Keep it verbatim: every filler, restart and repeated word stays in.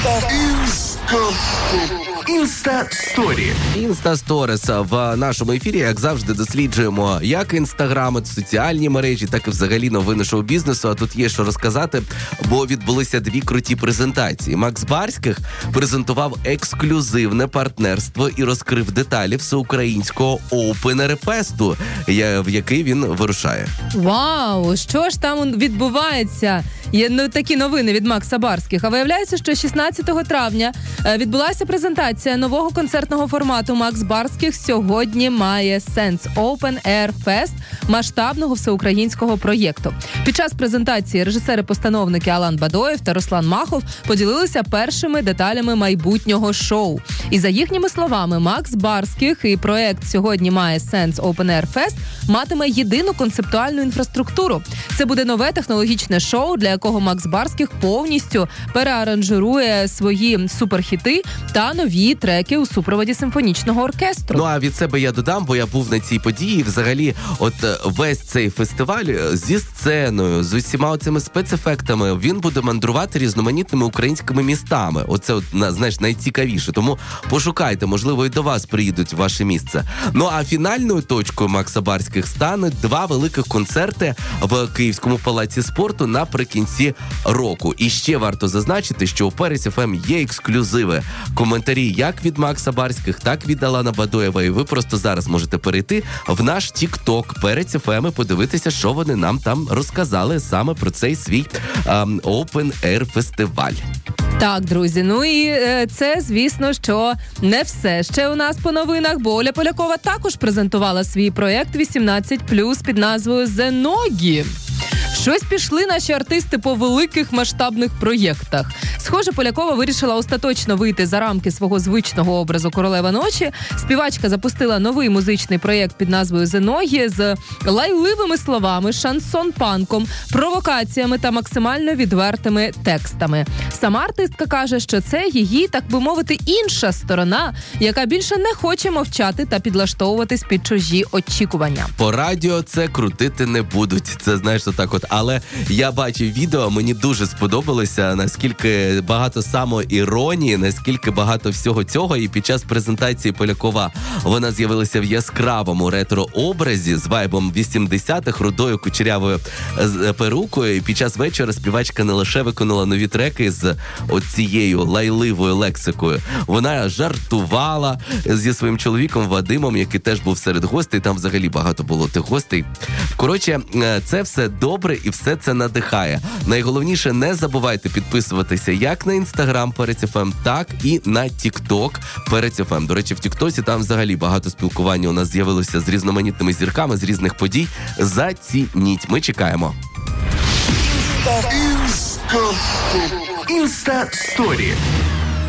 Інста-сторі. Інста-сторіс в нашому ефірі, як завжди, досліджуємо як інстаграми, соціальні мережі, так і взагалі новини шоу-бізнесу. А тут є що розказати, бо відбулися дві круті презентації. Макс Барських презентував ексклюзивне партнерство і розкрив деталі всеукраїнського опенер-фесту, в який він вирушає. Вау! Що ж там відбувається? Є ну, такі новини від Макса Барських. А виявляється, що шістнадцятого травня відбулася презентація нового концертного формату «Макс Барських сьогодні має сенс» Open Air Fest масштабного всеукраїнського проєкту. Під час презентації режисери-постановники Алан Бадоєв та Руслан Махов поділилися першими деталями майбутнього шоу. І за їхніми словами, Макс Барських і проєкт «Сьогодні має сенс» Open Air Fest матиме єдину концептуальну інфраструктуру. Це буде нове технологічне шоу, для якого Макс Барських повністю переаранжирує свої суперхіти та нові треки у супроводі симфонічного оркестру. Ну, а від себе я додам, бо я був на цій події. Взагалі, от весь цей фестиваль зі сценою, з усіма цими спецефектами, він буде мандрувати різноманітними українськими містами. Оце, от, знаєш, найцікавіше. Тому пошукайте, можливо, і до вас приїдуть в ваше місце. Ну, а фінальною точкою Макса Барських стануть два великих концерти в Київському палаці спорту наприкінці року. І ще варто зазначити, що у Перець еф ем є ексклюзиви. Коментарі як від Макса Барських, так від Алана Бадоєва. І ви просто зараз можете перейти в наш тік-ток Перець еф ем і подивитися, що вони нам там розказали саме про цей свій ем, Open Air фестиваль. Так, друзі, ну і е, це, звісно, що не все ще у нас по новинах, бо Оля Полякова також презентувала свій проєкт вісімнадцять плюс під назвою «Зеногі». Щось пішли наші артисти по великих масштабних проєктах. Схоже, Полякова вирішила остаточно вийти за рамки свого звичного образу королева ночі. Співачка запустила новий музичний проєкт під назвою «Зеногі» з лайливими словами, шансон-панком, провокаціями та максимально відвертими текстами. Сама артистка каже, що це її, так би мовити, інша сторона, яка більше не хоче мовчати та підлаштовуватись під чужі очікування. По радіо це крутити не будуть. Це, знаєш, отак от. Але я бачив відео, мені дуже сподобалося, наскільки багато самоіронії, наскільки багато всього цього. І під час презентації Полякова вона з'явилася в яскравому ретро-образі з вайбом вісімдесятих, рудою кучерявою перукою. І під час вечора співачка не лише виконала нові треки з оцією лайливою лексикою. Вона жартувала зі своїм чоловіком Вадимом, який теж був серед гостей. Там взагалі багато було тих гостей. Коротше, це все добре і все це надихає. Найголовніше, не забувайте підписуватися як на Інстаграм Перець еф ем, так і на Тік-Ток Перець еф ем. До речі, в Тік-Тоці там взагалі багато спілкування у нас з'явилося з різноманітними зірками, з різних подій. Зацініть. Ми чекаємо. Інста-сторі.